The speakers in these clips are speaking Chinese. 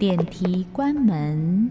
电梯关门。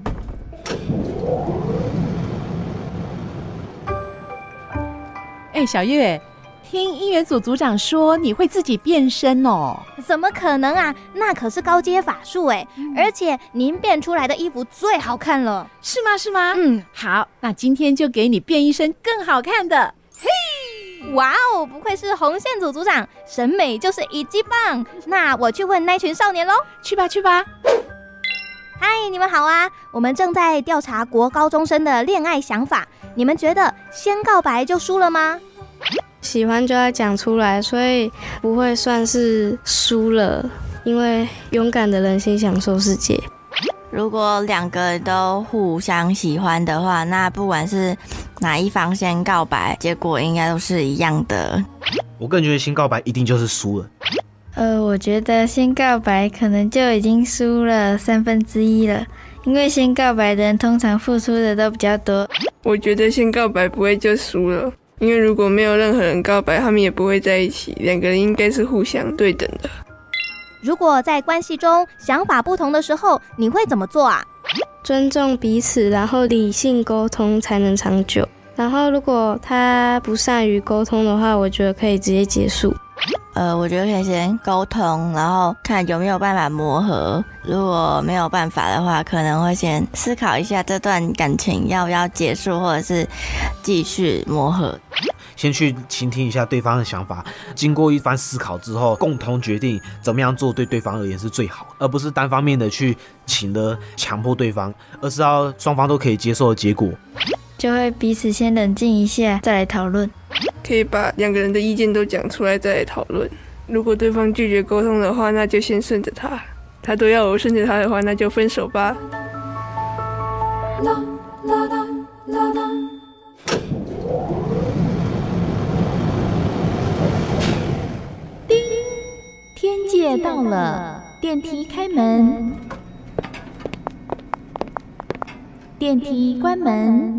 小月，听音乐组组长说你会自己变身哦。 怎么可能啊，那可是高阶法术耶，而且您变出来的衣服最好看了。 是吗？好，那今天就给你变一身更好看的。 嘿，哇哦，不愧是红线组组长，审美就是一级棒。那我去问那群少年咯。 去吧。 嗨，你们好啊，我们正在调查国高中生的恋爱想法，你们觉得先告白就输了吗？ 喜欢就要讲出来，所以不会算是输了，因为勇敢的人先享受世界。 如果两个人都互相喜欢的话，那不管是哪一方先告白，结果应该都是一样的。 我个人觉得先告白一定就是输了。 我觉得先告白可能就已经输了1/3了，因为先告白的人通常付出的都比较多。 我觉得先告白不会就输了，因为如果没有任何人告白，他们也不会在一起，两个人应该是互相对等的。 如果在关系中想法不同的时候，你会怎么做啊？ 尊重彼此，然后理性沟通才能长久。然后如果他不善于沟通的话，我觉得可以直接结束。 我觉得可以先沟通，然后看有没有办法磨合。如果没有办法的话，可能会先思考一下这段感情要不要结束，或者是继续磨合。 先去倾听一下对方的想法，经过一番思考之后，共同决定怎么样做对对方而言是最好，而不是单方面的去请了强迫对方，而是要双方都可以接受的结果。 就会彼此先冷静一下，再来讨论。 可以把两个人的意见都讲出来，再来讨论。如果对方拒绝沟通的话，那就先顺着他；他都要我顺着他的话，那就分手吧。 叮，天界到了，电梯开门，电梯关门。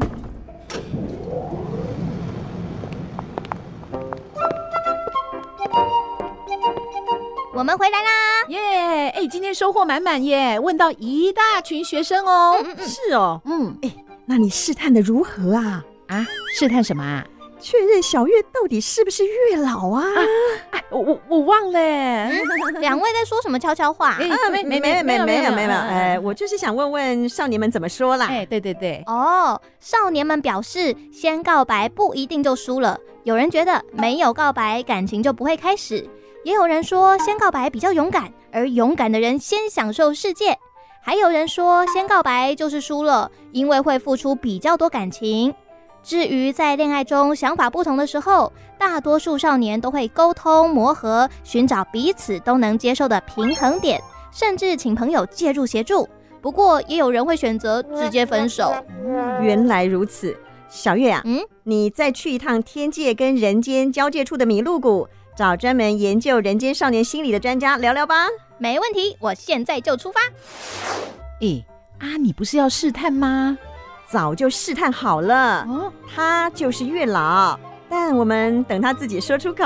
我们回来啦！ 耶！今天收获满满耶，问到一大群学生哦。 是哦。那你试探的如何啊？ 试探什么啊？ 确认小月到底是不是月老啊？ 我忘了耶。 两位在说什么悄悄话？ 没有。我就是想问问少年们怎么说啦。 对。 少年们表示，先告白不一定就输了。有人觉得没有告白，感情就不会开始。也有人说先告白比较勇敢，而勇敢的人先享受世界。还有人说先告白就是输了，因为会付出比较多感情。至于在恋爱中想法不同的时候，大多数少年都会沟通磨合，寻找彼此都能接受的平衡点，甚至请朋友介入协助。不过也有人会选择直接分手。 原来如此，小月啊，你再去一趟天界跟人间交界处的麋鹿谷，找专门研究人间少年心理的专家聊聊吧。 没问题，我现在就出发。 你不是要试探吗？ 早就试探好了，他就是月老，但我们等他自己说出口。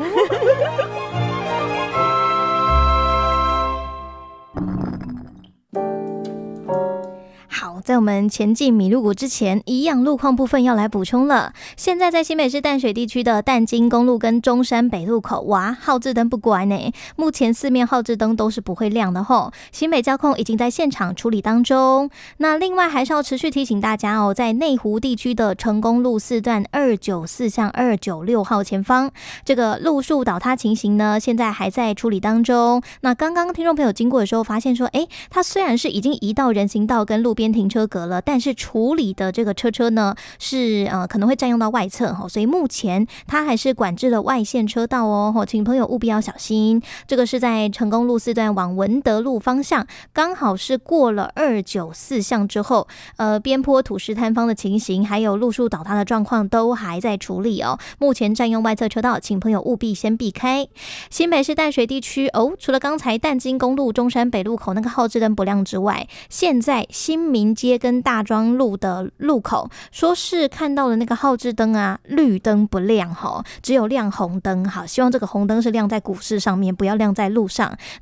好，在我们前进麋鹿谷之前，一样路况部分要来补充了。现在在新北市淡水地区的淡金公路跟中山北路口，哇，号志灯不乖呢，目前四面号志灯都是不会亮的吼。新北交控已经在现场处理当中。那另外还是要持续提醒大家哦，在内湖地区的成功路4段294向296号前方，这个路树倒塌情形呢，现在还在处理当中。那刚刚听众朋友经过的时候发现说，它虽然是已经移到人行道跟路边停车格了，但是处理的这个车呢是可能会占用到外侧，所以目前它还是管制了外线车道哦，请朋友务必要小心。这个是在成功路4段往文德路方向，刚好是过了294巷之后，边坡土石坍方的情形，还有路树倒塌的状况都还在处理哦。目前占用外侧车道，请朋友务必先避开。新北市淡水地区除了刚才淡金公路中山北路口那个号志灯不亮之外，现在新民街跟大庄路的路口，说是看到了那个号志灯啊，绿灯不亮只有亮红灯。好，希望这个红灯是亮在股市上面，不要亮在路上。